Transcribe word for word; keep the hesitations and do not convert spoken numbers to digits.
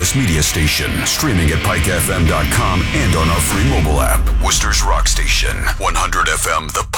media station, streaming at pike f m dot com and on our free mobile app. Worcester's Rock Station, one hundred F M, the